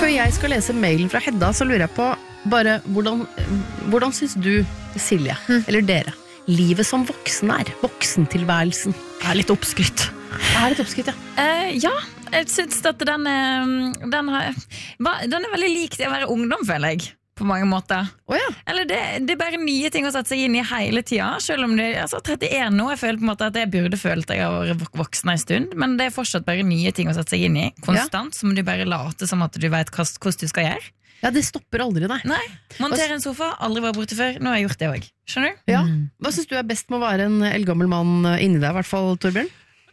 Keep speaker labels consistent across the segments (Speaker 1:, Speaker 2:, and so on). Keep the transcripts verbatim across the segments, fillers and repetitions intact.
Speaker 1: Før jeg skal lese mailen fra Hedda, så lurer jeg på bare, hvordan, hvordan synes du, Silje, mm. eller dere, livet som voksen er? Voksentilværelsen.
Speaker 2: Det er litt oppskrytt.
Speaker 1: Det er litt oppskrytt, ja.
Speaker 2: Uh, ja, jeg synes at den er, den, har, den er veldig lik til å være ungdom, føler jeg. På mange måter.
Speaker 1: Oh, ja.
Speaker 2: Eller det, det er bare nye ting å sette seg inn i hele tida. Selv om det er altså, trettien nå, jeg føler på en måte at jeg burde følt at jeg har vært voksen en stund. Men det er fortsatt bare nye ting å sette seg inn i. Konstant, ja. Som du bare later som at du vet hva, hvordan du skal gjøre.
Speaker 1: Ja, det stopper aldri, nei.
Speaker 2: Nei, montere en sofa, aldri var borte før. Nå har jeg gjort det også. Skjønner du?
Speaker 1: Ja. Hva synes du er best med å være en eldgammel mann inni deg, i hvert fall, Torbjørn?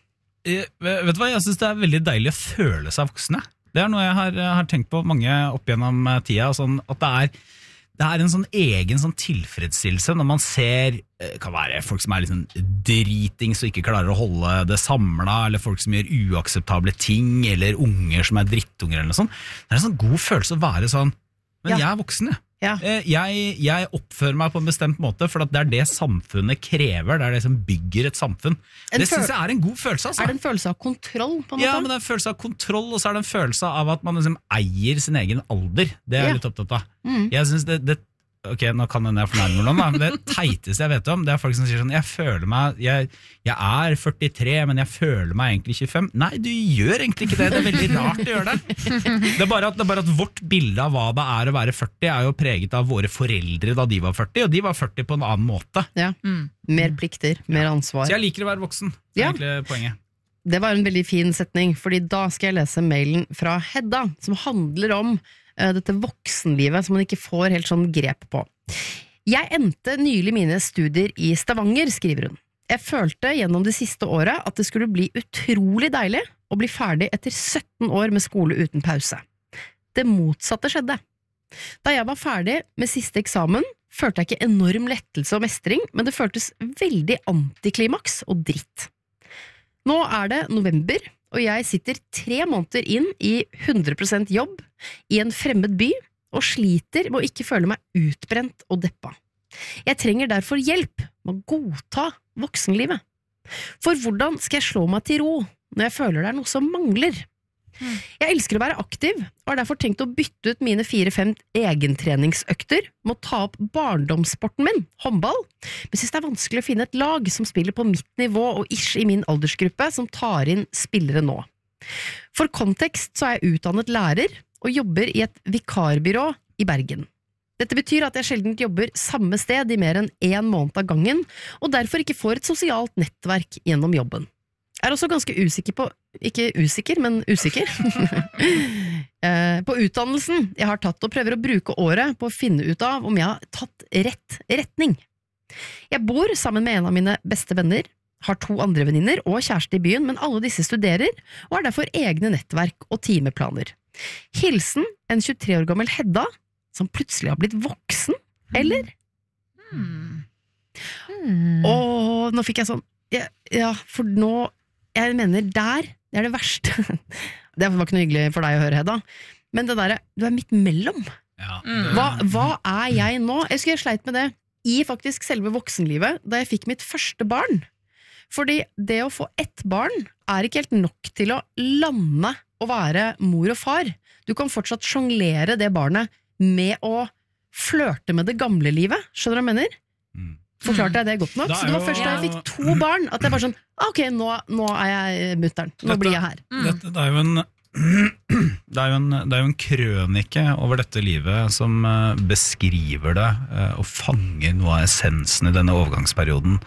Speaker 3: Jeg, vet du hva, jeg synes det er veldig deilig å føle seg voksne. Det er noe jeg har, har tenkt på mange opp gjennom tida, sånn at det er, det er en sånn egen sånn tilfredsstillelse når man ser, kan være folk som er litt sånn dritings og ikke klarer å holde det samlet, eller folk som gjør uakseptable ting, eller unger som er drittunger eller noe sånt. Det er en sånn god følelse å være sånn, men ja. Jeg er voksen, jeg. Ja. Jeg, jeg oppfører meg på en bestemt måte, for det er det samfunnet krever, det er det som bygger et samfunn. En det synes jeg er en god følelse, altså.
Speaker 1: Er det en følelse av kontroll, på en måte?
Speaker 3: Ja, men det er en følelse av kontroll, og så er det en følelse av at man liksom eier sin egen alder. Det er jeg ja. Litt opptatt av. Mm. Jeg synes det, det ok, nå kan jeg fornærme noen, da, men det teiteste jeg vet om, det er folk som sier sånn, jeg føler meg, jeg, jeg er førtitre, men jeg føler meg egentlig tjuefem. Nei, du gjør egentlig ikke det, det er veldig rart å gjøre det. Det er bare at, det er bare at vårt bilde av hva det er å være førti er jo preget av våre foreldre da de var førti, og de var førti på en annen måte.
Speaker 1: Ja, mm. Mer plikter, mer ansvar.
Speaker 3: Så jeg liker å være voksen, det er ja. Egentlig poenget.
Speaker 1: Det var en veldig fin setning, fordi da skal jeg lese mailen fra Hedda, som handler om dette voksenlivet som man ikke får helt sånn grep på. Jeg endte nylig mine studier i Stavanger, skriver hun. Jeg følte gjennom det siste året at det skulle bli utrolig deilig å bli ferdig etter sytten år med skole uten pause. Det motsatte skjedde. Da jeg var ferdig med siste eksamen, følte jeg ikke enorm lettelse og mestring, men det føltes veldig antiklimaks og dritt. Nå er det november, og jeg sitter tre måneder inn i hundre prosent jobb i en fremmed by, og sliter med å ikke føle meg utbrent og deppa. Jeg trenger derfor hjelp med å godta voksenlivet. For hvordan skal jeg slå meg til ro når jeg føler det er noe som mangler? Jeg elsker å være aktiv, og har derfor tenkt å bytte ut mine fire-fem egentreningsøkter med å ta opp barndomssporten min, håndball, men synes det er vanskelig å finne et lag som spiller på mitt nivå og ish i min aldersgruppe som tar inn spillere nå. For kontekst så er jeg utdannet lærer og jobber i et vikarbyrå i Bergen. Dette betyr at jeg sjelden jobber samme sted i mer enn en måned av gangen, og derfor ikke får et sosialt nettverk gjennom jobben. Jeg er også ganske usikker på, ikke usikker, men usikker, på utdannelsen jeg har tatt og prøver å bruke året på å finne ut av om jeg har tatt rett retning. Jeg bor sammen med en av mine beste venner, har to andre venninner og kjæreste i byen, men alle disse studerer og har derfor egne nettverk og timeplaner. Hilsen en tjuetre år gammel Hedda, som plutselig har blitt voksen, eller? Mm. Mm. Og nå fikk jeg sånn, ja, ja for nå jeg mener der, det er det verste. Det var ikke noe hyggelig for deg å høre, Hedda. Men det der, du er midt mellom.
Speaker 3: Ja.
Speaker 1: Hva, hva er jeg nå? Jeg skulle sleit med det i faktisk selve voksenlivet, da jeg fikk mitt første barn. Fordi det å få ett barn er ikke helt nok til å lande og være mor og far. Du kan fortsatt sjonglere det barnet med å flørte med det gamle livet. Skjønner du hva jeg mener? Mm. Forklarte jeg det godt nok? Så det var først da jeg fikk to barn at jeg bare sånn, ok, nå, nå er jeg mutteren, nå dette, blir jeg her.
Speaker 3: Mm. Dette, det, er jo en, det, er jo en, det er jo en krønike over dette livet som beskriver det og fanger noe av essensen i denne overgangsperioden.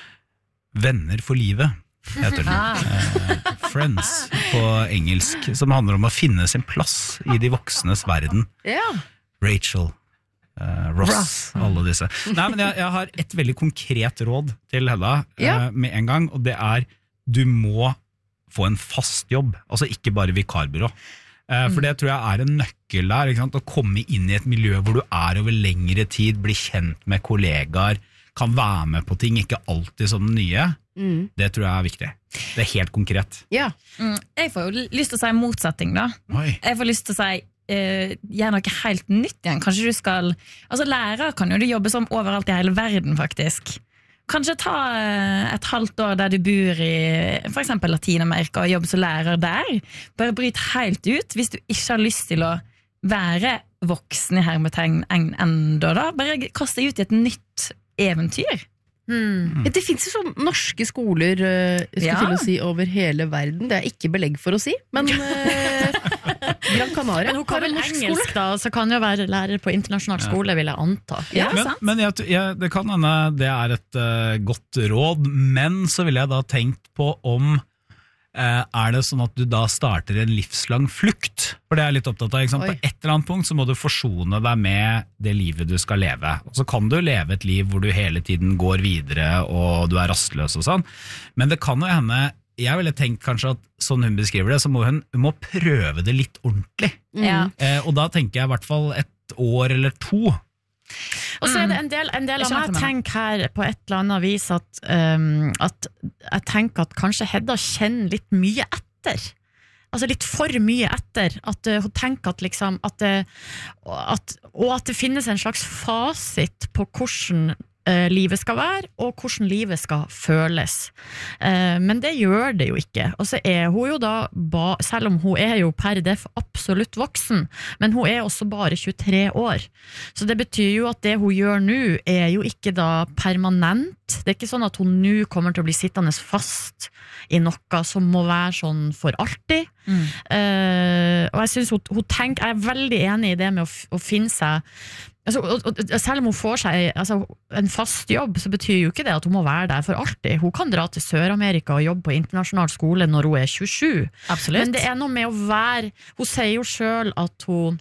Speaker 3: Venner for livet heter den. Friends på engelsk, som handler om å finne sin plass i de voksnes verden. Rachel Uh, Ross, Ross, alle disse. Nei, men jeg, jeg har et veldig konkret råd til Hedda ja. uh, med en gang, og det er du må få en fast jobb, altså ikke bare vikarbyrå. Uh, for det tror jeg er en nøkkel der, ikke sant? Å komme inn i et miljø hvor du er over lengre tid, bli kjent med kollegaer, kan være med på ting, ikke alltid som den nye. Mm. Det tror jeg er viktig. Det er helt konkret.
Speaker 2: Ja. Mm. Jeg får jo lyst til å si motsetning da. Oi. Jeg får lyst til å si Uh, gjør noe helt nytt igjen. Kanskje du skal, altså lærer kan jo du jobbe som overalt i hele verden faktisk. Kanskje ta uh, et halvt år der du bor i for eksempel Latinamerika og jobbe som lærer der. Bare bryt helt ut hvis du ikke har lyst til å være voksen i hermetegn enda da, bare kaste deg ut i et nytt eventyr.
Speaker 1: Mm. Det finnes jo sånn norske skoler uh, jeg skulle
Speaker 2: Ja.
Speaker 1: til å si over hele verden. Det er ikke belegg for å si, men uh, Gran Canaria
Speaker 4: Men hun kan
Speaker 1: har
Speaker 4: vel
Speaker 1: en norsk
Speaker 4: engelsk da, så kan jo være lærer på internasjonal skole, vil jeg anta.
Speaker 2: Ja,
Speaker 3: Men,
Speaker 2: sant.
Speaker 3: men jeg, jeg, det kan hende det er et uh, godt råd, men så ville jeg da tenkt på om uh, er det sånn at du da starter en livslang flukt? For det er jeg litt opptatt av, ikke sant?
Speaker 1: Oi.
Speaker 3: På et eller annet punkt så må du forsone deg med det livet du skal leve. Og så kan du leve et liv hvor du hele tiden går videre og du er rastløs og sånn, men det kan jo hende. Jeg ville tenkt kanskje at sånn hun beskriver det, så må hun, hun må prøve det litt ordentlig.
Speaker 2: Ja.
Speaker 3: Eh, og da tenker jeg i hvert fall et år eller to.
Speaker 4: Og så er det en del, en del
Speaker 2: Jeg
Speaker 4: av
Speaker 2: skjønner
Speaker 4: meg
Speaker 2: hva du
Speaker 4: tenker her på et eller annet vis at, um, at jeg tenker at kanskje Hedda kjenner litt mye etter. Altså litt for mye etter. At uh, hun tenker at liksom at, uh, at, og at det finnes en slags fasit på hvordan uh, livet skal være, og hvordan livet skal føles. Uh, men det gjør det jo ikke. Og så er hun jo da, ba, selv om hun er jo per def absolutt voksen, men hun er også bare tjuetre år. Så det betyr jo at det hun gjør nå er jo ikke da permanent. Det er ikke sånn at hun nå kommer til å bli sittende fast i noe som må være sånn for alltid.
Speaker 2: Mm.
Speaker 4: Uh, og jeg synes hun, hun tenker, jeg er veldig enig i det med å, f- å finne seg altså, og, og, selv om hun får seg altså, en fast jobb, så betyr jo ikke det at hun må være der for alltid. Hun kan dra til Sør-Amerika og jobbe på internasjonal skole når hun er tjuesju.
Speaker 2: Absolutt.
Speaker 4: Men det er noe med å være, hun sier jo selv at hun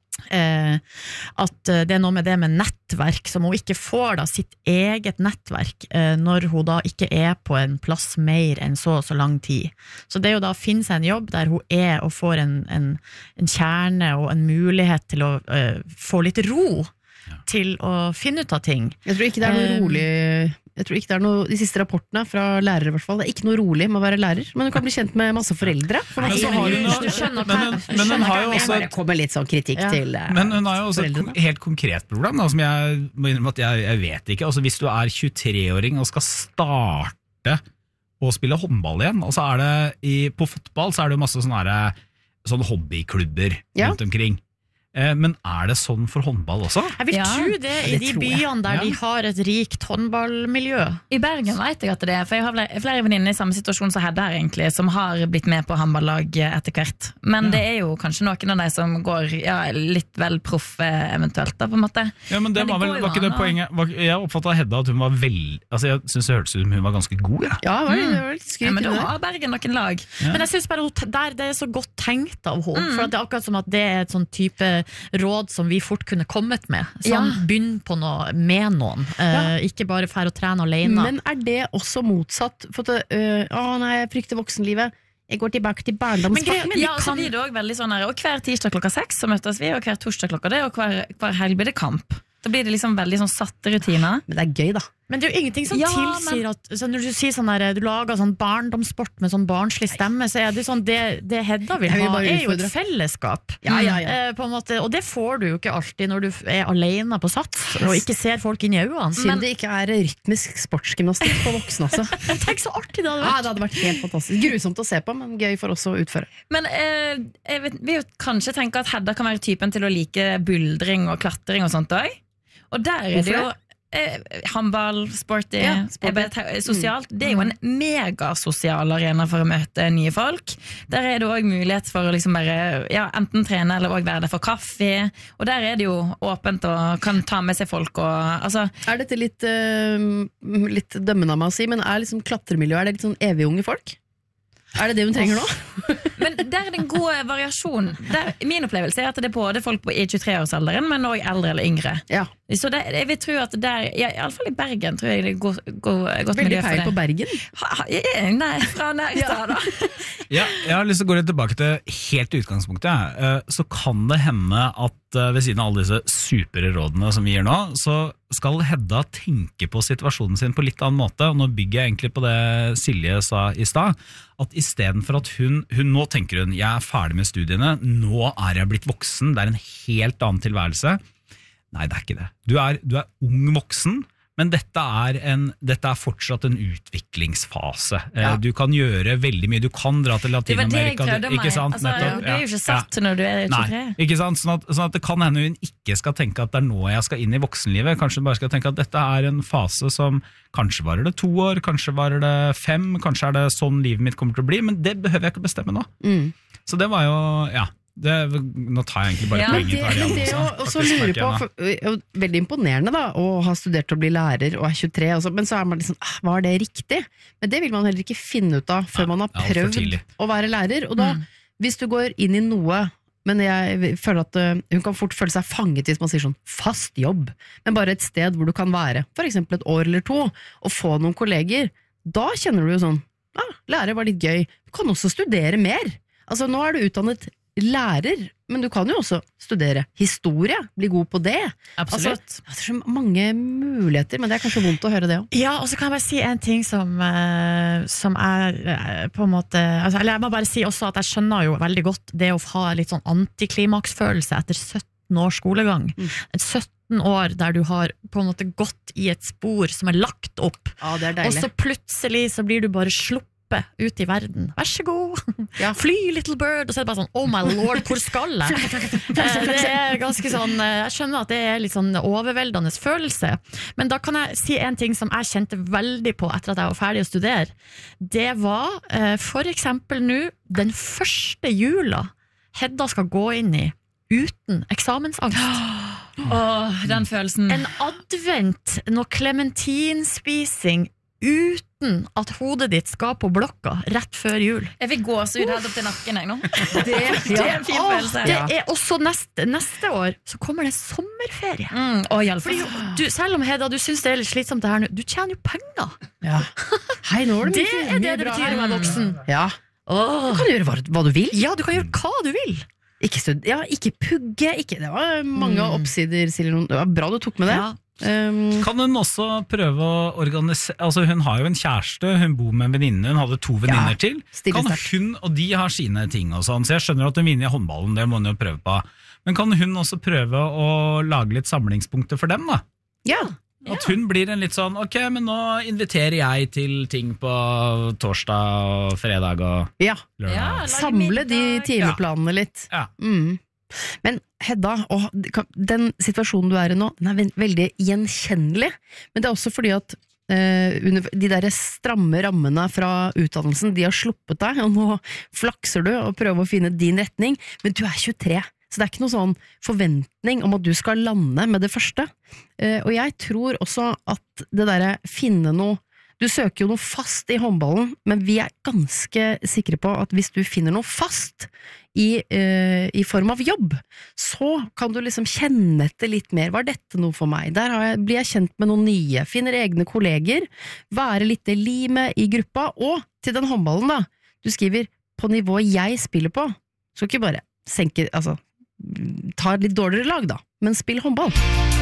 Speaker 4: Eh, at det er noe med det med nettverk som hun ikke får da sitt eget nettverk eh, når hun da ikke er på en plass mer enn så og så lang tid. Så det er jo da å finne seg en jobb der hun er og får en, en, en kjerne og en mulighet til å eh, få litt ro til å finne ut av ting.
Speaker 1: Jeg tror ikke det er noe
Speaker 4: Um,
Speaker 1: rolig Jeg tror ikke det er noe, de siste rapportene fra lærere i hvert fall. Det er ikke noe rolig med å være lærer, men du kan bli kjent med masse foreldre. For
Speaker 3: Men
Speaker 1: masse
Speaker 3: så har hun
Speaker 1: foreldre.
Speaker 3: noe-
Speaker 4: Du skjønner
Speaker 3: men
Speaker 4: hva-
Speaker 3: hun-
Speaker 4: du
Speaker 3: men hun
Speaker 4: skjønner
Speaker 3: har
Speaker 4: hva
Speaker 3: jo
Speaker 4: jeg
Speaker 3: også
Speaker 1: Det bare kommer litt sånn kritikk
Speaker 4: Ja.
Speaker 1: til eh,
Speaker 3: Men hun har jo også et
Speaker 1: foreldrene.
Speaker 3: kon- helt konkret problem da, som jeg må innrømme at jeg, jeg vet ikke. Altså, hvis du er tjuetre-åring og skal starte å spille håndball igjen, og så er det i, på fotball så er det jo masse sånne, her, sånne hobbyklubber
Speaker 1: Ja.
Speaker 3: rundt omkring. Eh, men er det sånn for håndball også?
Speaker 4: Jeg vil
Speaker 2: Ja,
Speaker 4: tro det i
Speaker 1: det
Speaker 4: de
Speaker 1: tror jeg.
Speaker 4: byene der
Speaker 3: Ja.
Speaker 4: de har et rikt håndballmiljø.
Speaker 2: I Bergen vet jeg at det er, for jeg har flere, flere venninner i samme situasjon som Hedda her egentlig, som har blitt med på håndballag etter hvert. Men det er jo kanskje noen av de som går ja, litt vel proffe eventuelt da, på en måte.
Speaker 3: Ja, men det
Speaker 2: Men det
Speaker 3: var vel
Speaker 2: går jo
Speaker 3: var ikke det
Speaker 2: an å-
Speaker 3: poenget. Var, jeg oppfattet Hedda at hun var vel... Altså, jeg synes det hørtes ut som hun var ganske god, ja.
Speaker 1: Ja, det var, det var litt
Speaker 2: Ja,
Speaker 1: skryt
Speaker 2: men
Speaker 1: i
Speaker 2: da
Speaker 1: det.
Speaker 2: har Bergen noen lag.
Speaker 3: Ja.
Speaker 4: Men jeg synes bare hun t- der, det er så godt tenkt av henne. For at det er akkurat som at det er et sånn type råd som vi fort kunne kommet med. Sånn,
Speaker 1: Ja.
Speaker 4: begynn på noe med noen. Eh, ikke bare fær og trene alene.
Speaker 1: Men er det også motsatt? For at, øh, å nei, jeg frykter voksenlivet. Jeg går tilbake til
Speaker 4: Men greia-
Speaker 1: barndomsparken min.
Speaker 2: Ja, og så blir det også veldig sånn her, og hver tirsdag klokka seks så møtes vi, og hver torsdag klokka det, og hver, hver helg blir det kamp. Da blir det liksom veldig sånn satte rutiner.
Speaker 1: Men det er gøy, da.
Speaker 4: Men det er jo ingenting som
Speaker 2: Ja,
Speaker 4: tilsier at så når du sier sånn der, du lager sånn barndomssport med sånn barnslig stemme, så er det sånn det, det Hedda vil
Speaker 1: Jeg vil
Speaker 4: ha,
Speaker 1: bare
Speaker 4: er jo et
Speaker 1: utfordre.
Speaker 4: fellesskap.
Speaker 1: Ja, ja, ja.
Speaker 4: Eh, på en måte, og det får du jo ikke alltid når du er alene på sats og ikke ser folk inn i øynene.
Speaker 1: Synd det ikke er rytmisk sportsgymnastikk for voksne, altså.
Speaker 4: Men tenk så artig det hadde
Speaker 1: Ja,
Speaker 4: vært.
Speaker 1: det hadde vært helt fantastisk. Grusomt å se på, men gøy for oss å utføre.
Speaker 2: Men eh, jeg vet, vil jo kanskje tenke at Hedda kan være typen til å like buldring og klatring og sånt også. Og der er det jo
Speaker 1: Hvorfor
Speaker 2: eh, håndball, sporty,
Speaker 1: Ja, sporty.
Speaker 2: jeg vet, he- sosialt. Det er jo en megasosial arena for å møte nye folk. Der er det også mulighet for å liksom bare ja, enten trene eller også være der for kaffe. Og der er det jo åpent og kan ta med seg folk og altså,
Speaker 1: Er dette litt, øh, litt dømmende av meg å si, men er liksom klatremiljøet er det litt sånn evig unge folk? Er det det hun trenger nå?
Speaker 2: Men der er det en god variasjon. Der, min opplevelse er at det er både folk på i tjuetre-årsalderen, men også eldre eller yngre.
Speaker 1: Ja,
Speaker 2: Så det, jeg vil tro at der, ja, i alle fall i Bergen, tror jeg det er go, go, godt
Speaker 1: veldig
Speaker 2: miljø
Speaker 1: peil
Speaker 2: for
Speaker 1: på
Speaker 2: det.
Speaker 1: Bergen.
Speaker 2: Ha, ha, eh, nei, fra nærheten da.
Speaker 3: Ja, jeg har lyst til å gå litt tilbake til helt utgangspunktet. Eh, Så kan det hende at eh, ved siden av alle disse supre rådene som vi gir nå, så skal Hedda tenke på situasjonen sin på litt annen måte. Og nå bygger jeg egentlig på det Silje sa i stad, at i stedet for at hun, hun nå tenker hun, jeg er ferdig med studiene, nå er jeg blitt voksen, det er en helt annen tilværelse. Nei, det er ikke det. Du er, du er ung voksen, Men dette er, en, dette er fortsatt en utviklingsfase.
Speaker 1: Ja.
Speaker 3: Du kan gjøre veldig mye. Du kan dra til Latinamerika.
Speaker 2: Det var det jeg prøvde meg.
Speaker 3: Ikke sant?
Speaker 2: Altså,
Speaker 3: Nettopp.
Speaker 2: det er jo ikke satt
Speaker 3: Ja.
Speaker 2: når du er tjuetre.
Speaker 3: Nei, ikke sant? Sånn at, sånn at det kan hende hun ikke skal tenke at det er nå jeg skal inn i voksenlivet. Kanskje hun bare skal tenke at dette er en fase som kanskje varer det to år, kanskje varer det fem, kanskje er det sånn livet mitt kommer til å bli, men det behøver jeg ikke bestemme nå.
Speaker 1: Mm.
Speaker 3: Så det var jo, ja. Det, nå tar jeg egentlig bare
Speaker 2: Ja,
Speaker 3: poenget
Speaker 1: Det,
Speaker 3: til Ariane
Speaker 1: det
Speaker 3: også,
Speaker 1: å også
Speaker 3: faktisk,
Speaker 1: lure
Speaker 3: merker
Speaker 1: på,
Speaker 3: jeg nå.
Speaker 1: for, ø, veldig imponerende da, å ha studert til å bli lærer og er tjuetre, og så, men så er man liksom, ah, var det riktig? Men det vil man heller ikke finne ut av før
Speaker 3: Ja,
Speaker 1: man har
Speaker 3: det er alt for
Speaker 1: prøvd
Speaker 3: tidlig.
Speaker 1: å være lærer, og da,
Speaker 2: Mm.
Speaker 1: hvis du går inn i noe, men jeg føler at ø, hun kan fort føle seg fanget hvis man sier sånn, fast jobb, men bare et sted hvor du kan være, for eksempel et år eller to, og få noen kolleger, da kjenner du jo sånn, ah, lærer var litt gøy, du kan også studere mer, altså nå er du utdannet lærer, men du kan jo også studere historie, bli god på det.
Speaker 2: Absolutt.
Speaker 1: Altså, det er så mange muligheter, men det er kanskje vondt å høre det også.
Speaker 4: Ja, og så kan jeg bare si en ting som, eh, som er eh, på en måte altså, Eller jeg må bare si også at jeg skjønner jo veldig godt det å ha litt sånn antiklimaksfølelse etter sytten års skolegang.
Speaker 1: Mm.
Speaker 4: Et sytten år der du har på en måte gått i et spor som er lagt opp,
Speaker 1: Ja, det er
Speaker 4: og
Speaker 1: deilig.
Speaker 4: så plutselig så blir du bare sluppet ut i verden. Vær så god,
Speaker 1: Ja.
Speaker 4: fly little bird. Og så er det bare sånn, oh my lord, hvor skal jeg? Eh, Det er ganske sånn, eh, jeg skjønner at det er litt sånn overveldende følelse. Men da kan jeg si en ting som jeg kjente veldig på etter at jeg var ferdig å studere. Det var eh, for eksempel nå, den første jula Hedda skal gå inn i uten eksamensangst.
Speaker 2: Åh, den følelsen.
Speaker 4: En advent, noe clementinspising uten at hodet ditt skal på blokka rett før jul.
Speaker 2: Jeg fikk gåsehud helt opp til nakken jeg nå.
Speaker 1: Det,
Speaker 2: Det er en fin
Speaker 4: Åh,
Speaker 2: følelse.
Speaker 4: det er også neste, neste år så kommer det sommerferie.
Speaker 2: Mm, å, hjelp.
Speaker 4: Fordi du, selv om Hedda, du synes det er litt slitsomt det her nå, du tjener jo penger.
Speaker 1: ja. Hei, nå er det,
Speaker 4: Det
Speaker 1: mye-
Speaker 4: er det
Speaker 1: mye
Speaker 4: det
Speaker 1: bra
Speaker 4: betyr å
Speaker 1: her.
Speaker 4: være voksen.
Speaker 1: Ja,
Speaker 4: Åh.
Speaker 1: du kan gjøre hva, hva du vil.
Speaker 4: Ja, du kan gjøre hva du vil.
Speaker 1: Ikke, stud ja, ikke pugge, ikke, det var mange
Speaker 4: Mm.
Speaker 1: oppsider, Silje Lund. Det var bra du tok med det.
Speaker 4: Ja.
Speaker 1: Um,
Speaker 3: Kan hun også prøve å organisere, altså hun har jo en kjæreste, hun bor med en venninne, hun hadde to venninner
Speaker 1: Ja,
Speaker 3: til.
Speaker 1: stille
Speaker 3: Kan
Speaker 1: sterkt.
Speaker 3: hun, og de har sine ting og sånn, så jeg skjønner at hun vinner i håndballen, det må hun jo prøve på. Men kan hun også prøve å lage litt samlingspunkter for dem da?
Speaker 1: ja.
Speaker 3: At hun blir en litt sånn, ok, men nå inviterer jeg til ting på torsdag og fredag og
Speaker 1: ja.
Speaker 3: lørdag.
Speaker 2: Ja, lage
Speaker 1: Samle de
Speaker 2: middag.
Speaker 1: timeplanene litt.
Speaker 3: Ja.
Speaker 1: Mm. Men Hedda, åh, den situasjonen du er i nå, den er ve- veldig gjenkjennelig. Men det er også fordi at eh, under, de der stramme rammene fra utdannelsen, de har sluppet deg, og nå flakser du og prøver å finne din retning, men du er tjuetre. Så det er ikke noe sånn forventning om at du skal lande med det første. Eh, og jeg tror også at det derre finne noe. Du søker jo noe fast i håndballen, men vi er ganske sikre på at hvis du finner noe fast i, eh, i form av jobb, så kan du liksom kjenne etter litt mer. Var dette noe for meg? Der har jeg, blir jeg kjent med noen nye, finner egne kolleger, være litt det limet i gruppa, og til den håndballen da, du skriver på nivået jeg spiller på, så ikke bare senke, altså, ta et litt dårligere lag da, men spill håndball.